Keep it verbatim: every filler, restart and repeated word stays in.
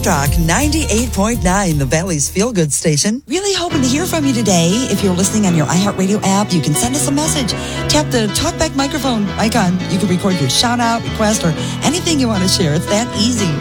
Talk ninety-eight point nine, the Valley's Feel Good Station. Really hoping to hear from you today. If you're listening on your iHeartRadio app, you can send us a message. Tap the talkback microphone icon. You can record your shout out, request, or anything you want to share. It's that easy.